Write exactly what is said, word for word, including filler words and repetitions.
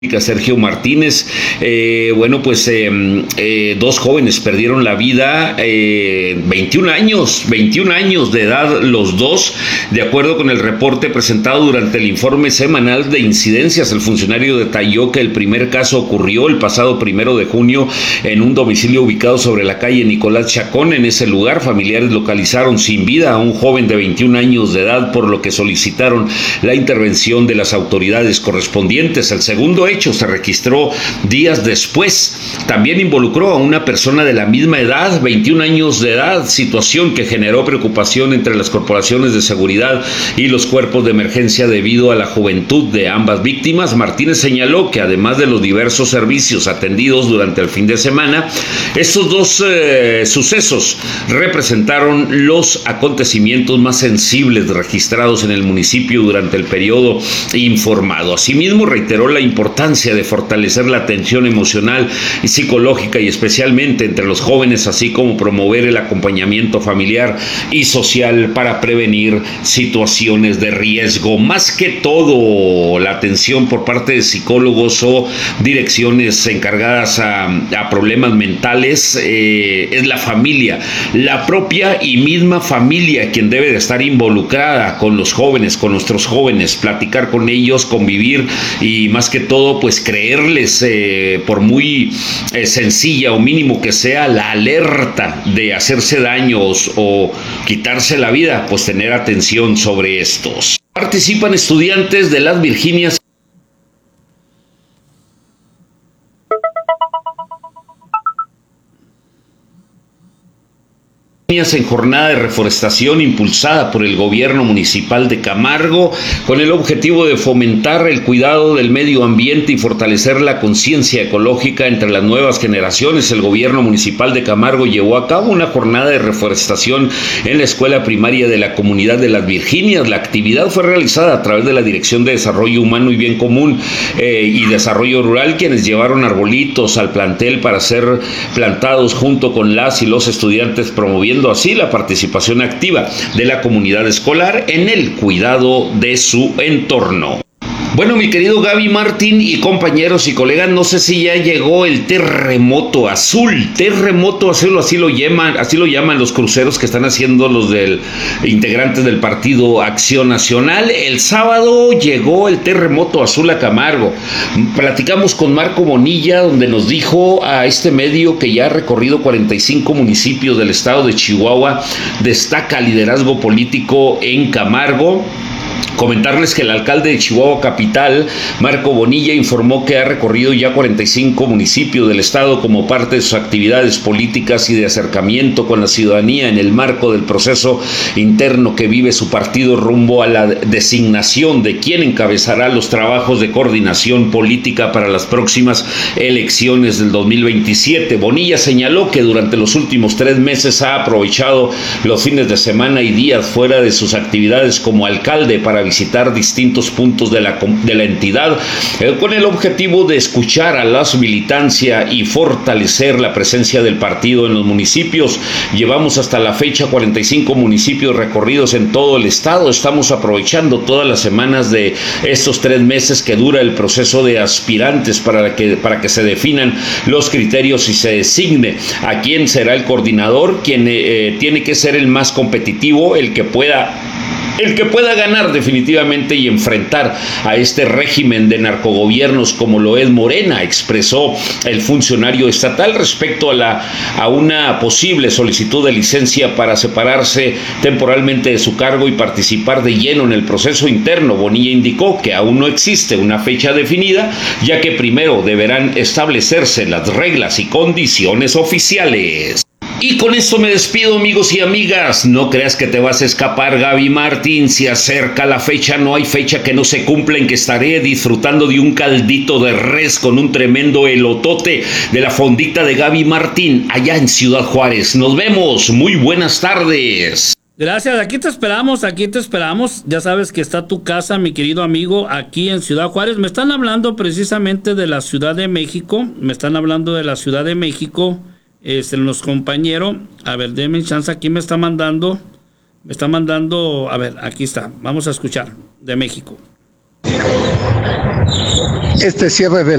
Sergio Martínez. Eh, bueno, pues eh, eh, dos jóvenes perdieron la vida, eh, veintiún años, veintiún años de edad los dos, de acuerdo con el reporte presentado durante el informe semanal de incidencias. El funcionario detalló que el primer caso ocurrió el pasado primero de junio en un domicilio ubicado sobre la calle Nicolás Chacón. En ese lugar, familiares localizaron sin vida a un joven de veintiún años de edad, por lo que solicitaron la intervención de las autoridades correspondientes. El segundo hecho se registró días después. También involucró a una persona de la misma edad, veintiún años de edad, situación que generó preocupación entre las corporaciones de seguridad y los cuerpos de emergencia debido a la juventud de ambas víctimas. Martínez señaló que además de los diversos servicios atendidos durante el fin de semana, estos dos eh, sucesos representaron los acontecimientos más sensibles registrados en el municipio durante el periodo informado. Asimismo, reiteró la importancia de fortalecer la atención emocional y psicológica, y especialmente entre los jóvenes, así como promover el acompañamiento familiar y social para prevenir situaciones de riesgo. Más que todo, la atención por parte de psicólogos o direcciones encargadas a, a problemas mentales eh, es la familia, la propia y misma familia quien debe de estar involucrada con los jóvenes, con nuestros jóvenes, platicar con ellos, convivir y más que todo pues creerles, eh, por muy eh, sencilla o mínimo que sea la alerta de hacerse daños o quitarse la vida, pues tener atención sobre estos. Participan estudiantes de las Virginias en jornada de reforestación impulsada por el gobierno municipal de Camargo, con el objetivo de fomentar el cuidado del medio ambiente y fortalecer la conciencia ecológica entre las nuevas generaciones. El gobierno municipal de Camargo llevó a cabo una jornada de reforestación en la escuela primaria de la comunidad de las Virginias. La actividad fue realizada a través de la Dirección de Desarrollo Humano y Bien Común eh, y Desarrollo Rural, quienes llevaron arbolitos al plantel para ser plantados junto con las y los estudiantes, promoviendo así la participación activa de la comunidad escolar en el cuidado de su entorno. Bueno, mi querido Gaby Martín y compañeros y colegas, no sé si ya llegó el terremoto azul, terremoto azul, así lo llaman, así lo llaman los cruceros que están haciendo los del integrantes del Partido Acción Nacional. El sábado llegó el terremoto azul a Camargo. Platicamos con Marco Bonilla, donde nos dijo a este medio que ya ha recorrido cuarenta y cinco municipios del estado de Chihuahua, destaca liderazgo político en Camargo. Comentarles que el alcalde de Chihuahua Capital, Marco Bonilla, informó que ha recorrido ya cuarenta y cinco municipios del estado como parte de sus actividades políticas y de acercamiento con la ciudadanía en el marco del proceso interno que vive su partido rumbo a la designación de quien encabezará los trabajos de coordinación política para las próximas elecciones del dos mil veintisiete. Bonilla señaló que durante los últimos tres meses ha aprovechado los fines de semana y días fuera de sus actividades como alcalde para visitar distintos puntos de la, de la entidad, eh, con el objetivo de escuchar a la militancia y fortalecer la presencia del partido en los municipios. Llevamos hasta la fecha cuarenta y cinco municipios recorridos en todo el estado. Estamos aprovechando todas las semanas de estos tres meses que dura el proceso de aspirantes para que, para que se definan los criterios y se designe a quién será el coordinador, quien eh, tiene que ser el más competitivo, el que pueda El que pueda ganar definitivamente y enfrentar a este régimen de narcogobiernos como lo es Morena, expresó el funcionario estatal respecto a, la, a una posible solicitud de licencia para separarse temporalmente de su cargo y participar de lleno en el proceso interno. Bonilla indicó que aún no existe una fecha definida, ya que primero deberán establecerse las reglas y condiciones oficiales. Y con esto me despido, amigos y amigas. No creas que te vas a escapar, Gaby Martín. Se acerca la fecha, no hay fecha que no se cumpla en que estaré disfrutando de un caldito de res con un tremendo elotote de la fondita de Gaby Martín allá en Ciudad Juárez. Nos vemos. Muy buenas tardes. Gracias, aquí te esperamos, aquí te esperamos. Ya sabes que está tu casa, mi querido amigo, aquí en Ciudad Juárez. Me están hablando precisamente de la Ciudad de México. Me están hablando de la Ciudad de México. Este, los compañeros, a ver, denme chance, aquí me está mandando, me está mandando, a ver, aquí está, vamos a escuchar, de México. Este cierre de